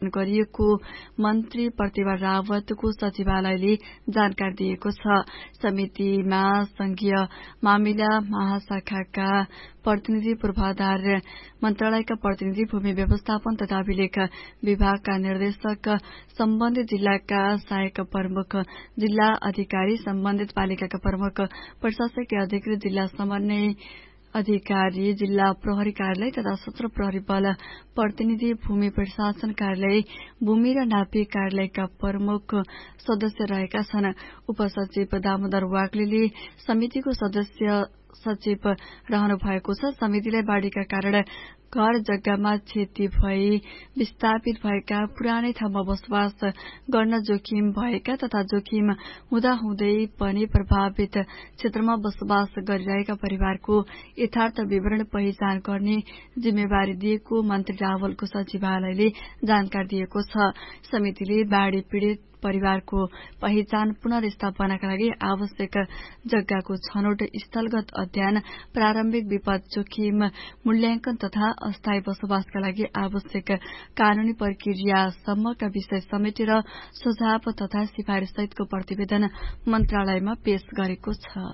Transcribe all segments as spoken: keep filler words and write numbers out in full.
सञ्चालन गरिएको मन्त्री प्रतिभा रावतको सचिवालयले जानकारी दिएको छ। समितिमा संघीय मामिला महाशाखाका प्रतिनिधि, पूर्वाधार मन्त्रालयका प्रतिनिधि, भूमि व्यवस्थापन तथा अभिलेख विभागका निर्देशक, सम्बन्धित जिल्लाका सहायक प्रमुख, जिल्ला अधिकारी, सम्बन्धित पालिकाका प्रमुख, प्रशासकीय अधिकृत, जिल्ला समन्वय अधिकारी, जिल्ला प्रहरी कार्यालय तथा सशस्त्र प्रहरी बल प्रतिनिधि, भूमि प्रशासन कार्यालय, भूमि र नापी कार्यालयका प्रमुख सदस्य रहेका छन्। उपसचिव दामोदर वाग्लेले समितिको सदस्य सचिव रहनु भएको छ। समितिलाई बाढ़ीका कारण घर जग्गामा क्षति भई विस्थापित भएका, पुरानै ठाउँमा बसोबास गर्न जोखिम भएका तथा जोखिम हुँदाहुँदै पनि प्रभावित क्षेत्रमा बसोबास गरिरहेका परिवारको यथार्थ विवरण पहिचान गर्ने जिम्मेवारी दिएको मन्त्री रावलको सचिवालयले जानकारी दिएको छ। समितिले बाढ़ी पीड़ित परिवारको पहिचान, पुनर्स्थापनाका लागि आवश्यक जग्गाको छनौट, स्थलगत अध्ययन, प्रारम्भिक विपद जोखिम मूल्याङ्कन तथा अस्थायी बसोबासका लागि आवश्यक कानूनी प्रक्रियासम्मका विषय समेटेर सुझाव तथा सिफारिश सहितको प्रतिवेदन मन्त्रालयमा पेश गरेको छ।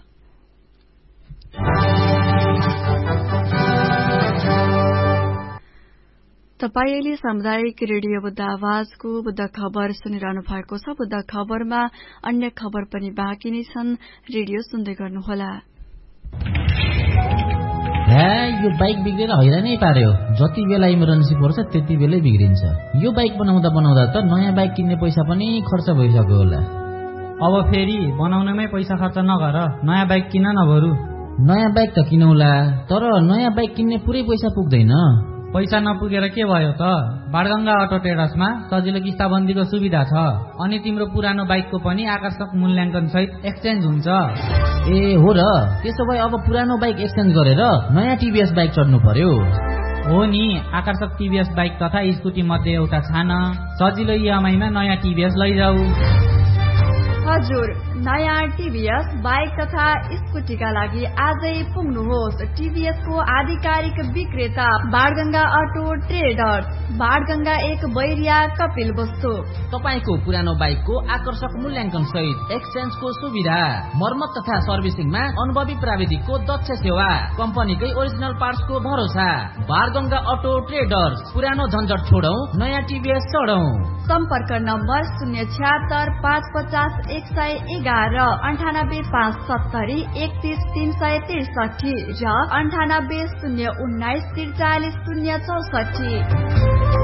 तपाईले सामुदायिक रेडियो बुद्ध आवाजको बुद्ध खबर सुनिरहनु भएको छ। बुद्ध खबरमा अन्य खबर पनि बाँकी नै छन्। रेडियो सुन्दै गर्नुहोला। यो बाइक बिग्रेर हैरानै पार्यो। जति बेला इमर्जेन्सी पर्छ त्यति बेलै बिग्रिन्छ। यो बाइक बनाउँदा बनाउँदा त नयाँ बाइक किन्ने पैसा पनि खर्च भइसक्यो होला। अब फेरि बनाउनमै पैसा खर्च नगर, नयाँ बाइक किन न बरु। नयाँ बाइक त किनौला, तर नयाँ बाइक किन्ने पुरै पैसा पुग्दैन। पैसा नपुगेर के भयो त? बाणगंगा अटो ट्रेडर्समा सजिलो किस्ताबन्दीको सुविधा छ, अनि तिम्रो पुरानो बाइकको पनि आकर्षक मूल्याङ्कन सहित एक्सचेन्ज हुन्छ। ए हो र, त्यसो भए अब पुरानो बाइक एक्सचेन्ज गरेर नयाँ टिभीएस बाइक चढ्नु पर्यो। हो नि, आकर्षक टिभीएस बाइक तथा स्कुटी मध्ये एउटा छान, सजिलो इएमआईमा नयाँ टिभीएस लैजाऊ। हजुर, नयाँ टिभीएस बाइक तथा स्कुटीका लागि आजै पुग्नुहोस्। टिभीएस को आधिकारिक विक्रेता बाणगंगा अटो ट्रेडर्स, बाणगंगा एक बैरिया कपिल वस्तु। तपाईको पुरानो बाइकको आकर्षक मूल्याङ्कन सहित एक्सचेन्जको सुविधा, मर्मत तथा सर्भिसिङमा अनुभवी प्राविधिकको दक्ष सेवा, कम्पनीकै ओरिजिनल पार्ट्सको भरोसा। बाणगंगा अटो ट्रेडर्स, पुरानो झन्झट छोडौं, नयाँ टिभीएस चढौं। सम्पर्क नम्बर शून्य छ्यात्तर पाँच पचास एक सय एघार, अन्ठानब्बे पाँच सत्तरी एकतीस तीन सय त्रिसठी र अन्ठानब्बे शून्य उन्नाइस त्रिचालिस शून्य चौसठी।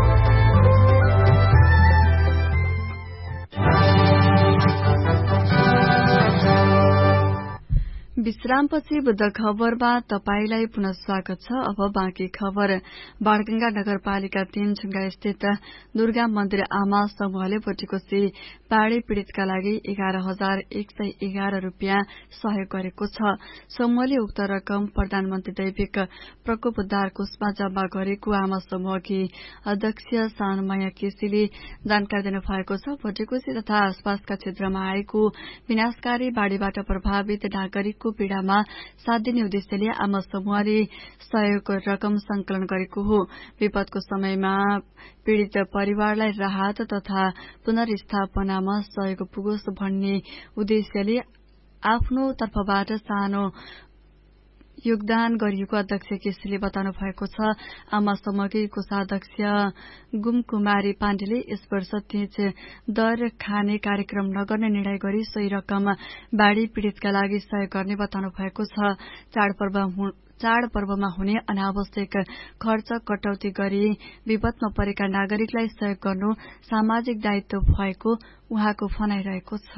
विश्रामपछि बुद्ध खबरमा तपाईलाई पुनः स्वागत छ। अब बाँकी खबर। बाणगंगा नगरपालिका तीन छुङ्गा स्थित दुर्गा मन्दिर आमा समूहले भोटेकोशी बाढ़ी पीड़ितका लागि एघार हजार एक सय एघार रूपियाँ सहयोग गरेको छ। समूहले उक्त रकम प्रधानमन्त्री दैविक प्रकोप उद्धार कोषमा जम्मा गरेको आमा समूहकी अध्यक्ष सानमाया केसीले जानकारी दिनुभएको छ। भोटेकोशी तथा आसपासका क्षेत्रमा आएको विनाशकारी बाढ़ीबाट प्रभावित नागरिकको पीड़ामा साथ दिने उद्देश्यले आमा समूहले सहयोग रकम संकलन गरेको हो। विपदको समयमा पीड़ित परिवारलाई राहत तथा पुनर्स्थापनामा सहयोग पुगोस् भन्ने उद्देश्यले आफ्नो तर्फबाट सानो योगदान गरिएको अध्यक्ष केसीले बताउनु भएको छ। आमा समूहकी कोषाध्यक्ष गुमकुमारी पाण्डेले यस वर्ष तीज दर खाने कार्यक्रम नगर्ने निर्णय गरी सोही रकम बाढ़ी पीड़ितका लागि सहयोग गर्ने बताउनु भएको छ। चाडपर्व चाडपर्वमा हुने अनावश्यक खर्च कटौती गरी विपदमा परेका नागरिकलाई सहयोग गर्नु सामाजिक दायित्व भएको उहाँको भनाइरहेको छ।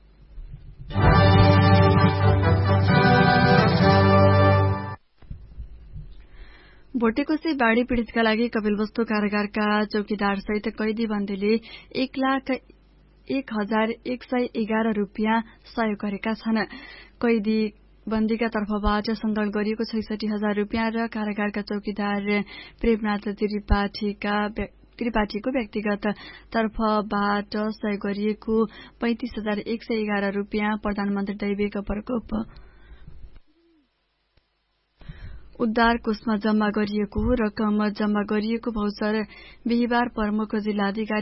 भोटेकोशी बाढ़ी पीड़ितका लागि कपिलवस्तु कारागारका चौकीदार सहित कैदी बन्दीले एक लाख एक हजार एक सय एघार रूपियाँ सहयोग गरेका छन्। कैदी बन्दीका तर्फबाट संकलन गरिएको छैसठी हजार रूपियाँ र कारागारका चौकीदार प्रेमनाथ त्रिपाठीका त्रिपाठीको व्यक्तिगत तर्फबाट सहयोग गरिएको पैंतिस हजार एक सय एघार रूपियाँ प्रधानमन्त्री दैविक प्रकोप उद्धार कोषमा जम्मा गरिएको रकम जम्मा गरिएको भौचर बिहिबार प्रमुख जिल्लाधिकारी